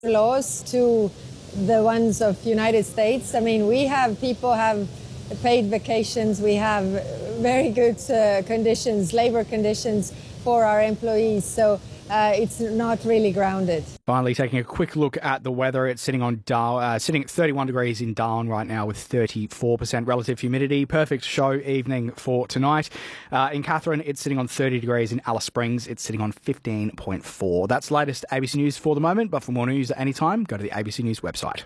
laws to the ones of United States. I mean, people have paid vacations. We have very good labor conditions for our employees. So it's not really grounded. Finally, taking a quick look at the weather, it's sitting at 31 degrees in Darwin right now with 34% relative humidity. Perfect show evening for tonight. In Katherine, it's sitting on 30 degrees. In Alice Springs, it's sitting on 15.4. That's the latest ABC News for the moment, but for more news at any time, go to the ABC News website.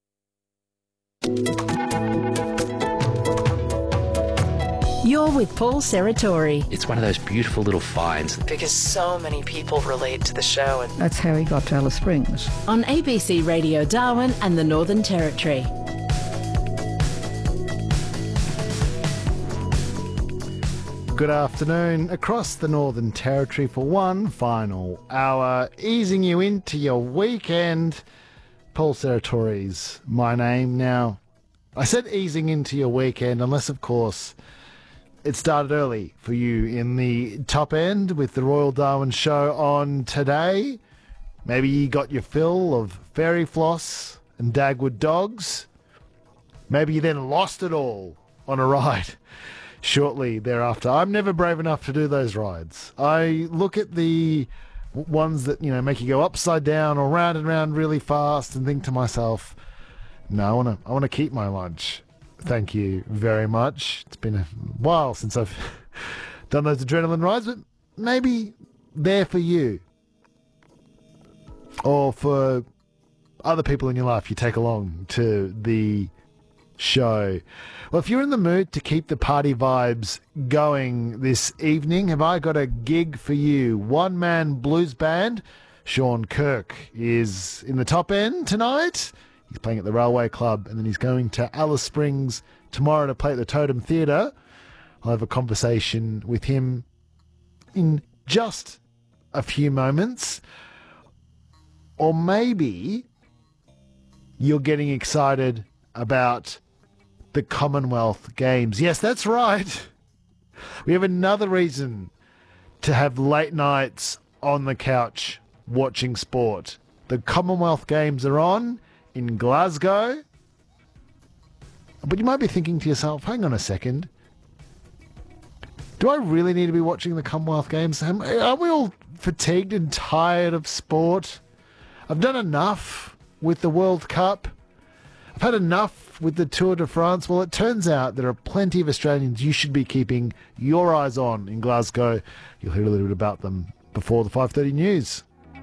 You're with Paul Serratori. It's one of those beautiful little finds. Because so many people relate to the show. And that's how he got to Alice Springs. On ABC Radio Darwin and the Northern Territory. Good afternoon across the Northern Territory for one final hour, easing you into your weekend. Paul Serratori's my name. Now, I said easing into your weekend, unless, of course, it started early for you in the top end with the Royal Darwin Show on today. Maybe you got your fill of fairy floss and Dagwood dogs. Maybe you then lost it all on a ride shortly thereafter. I'm never brave enough to do those rides. I look at the ones that, make you go upside down or round and round really fast and think to myself, no, I want to keep my lunch. Thank you very much. It's been a while since I've done those adrenaline rides, but maybe they're for you. Or for other people in your life you take along to the show. Well, if you're in the mood to keep the party vibes going this evening, have I got a gig for you. One-man blues band, Sean Kirk, is in the top end tonight. He's playing at the Railway Club, and then he's going to Alice Springs tomorrow to play at the Totem Theatre. I'll have a conversation with him in just a few moments. Or maybe you're getting excited about the Commonwealth Games. Yes, that's right. We have another reason to have late nights on the couch watching sport. The Commonwealth Games are on in Glasgow. But you might be thinking to yourself, hang on a second. Do I really need to be watching the Commonwealth Games? Are we all fatigued and tired of sport? I've done enough with the World Cup. I've had enough with the Tour de France. Well, it turns out there are plenty of Australians you should be keeping your eyes on in Glasgow. You'll hear a little bit about them before the 5:30 news.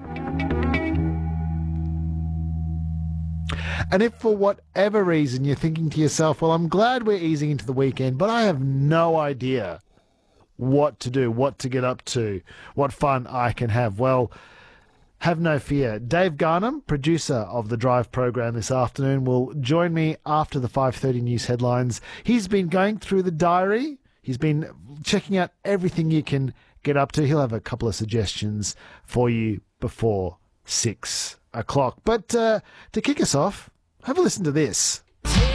And if for whatever reason you're thinking to yourself, well, I'm glad we're easing into the weekend, but I have no idea what to do, what to get up to, what fun I can have. Well, have no fear. Dave Garnham, producer of the Drive program this afternoon, will join me after the 5:30 news headlines. He's been going through the diary. He's been checking out everything you can get up to. He'll have a couple of suggestions for you before 6 o'clock. But to kick us off, have a listen to this.